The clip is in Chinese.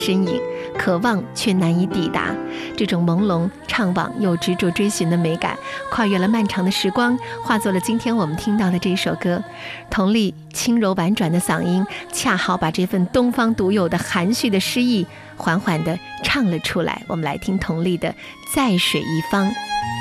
身影，渴望却难以抵达。这种朦胧怅惘又执着追寻的美感，跨越了漫长的时光，化作了今天我们听到的这首歌。佟丽轻柔婉转的嗓音，恰好把这份东方独有的含蓄的诗意缓缓地唱了出来。我们来听佟丽的《在水一方》。